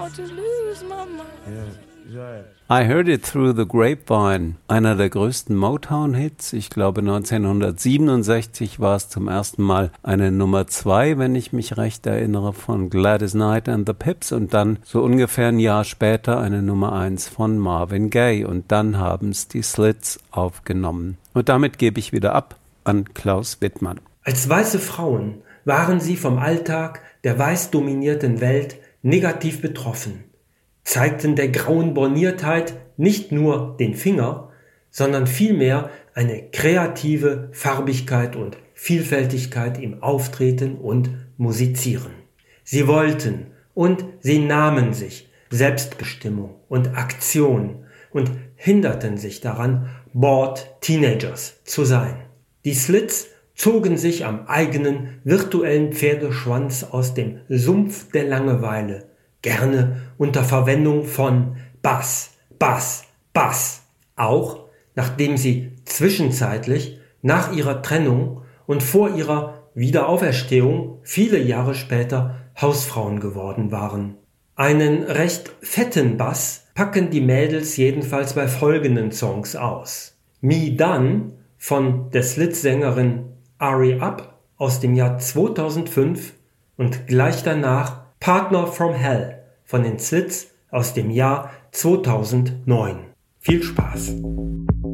about to lose my mind. I Heard It Through the Grapevine, einer der größten Motown-Hits. Ich glaube 1967 war es zum ersten Mal eine Nummer 2, wenn ich mich recht erinnere, von Gladys Knight and the Pips und dann so ungefähr ein Jahr später eine Nummer 1 von Marvin Gaye und dann haben es die Slits aufgenommen. Und damit gebe ich wieder ab an Klaus Wittmann. Als weiße Frauen waren sie vom Alltag der weiß dominierten Welt negativ betroffen, zeigten der grauen Borniertheit nicht nur den Finger, sondern vielmehr eine kreative Farbigkeit und Vielfältigkeit im Auftreten und Musizieren. Sie wollten und sie nahmen sich Selbstbestimmung und Aktion und hinderten sich daran, Bored Teenagers zu sein. Die Slits zogen sich am eigenen virtuellen Pferdeschwanz aus dem Sumpf der Langeweile, gerne unter Verwendung von Bass, Bass, Bass, auch nachdem sie zwischenzeitlich nach ihrer Trennung und vor ihrer Wiederauferstehung viele Jahre später Hausfrauen geworden waren. Einen recht fetten Bass packen die Mädels jedenfalls bei folgenden Songs aus. Me Done von der Slits-Sängerin Ari Up aus dem Jahr 2005 und gleich danach Partner from Hell von den Slits aus dem Jahr 2009. Viel Spaß!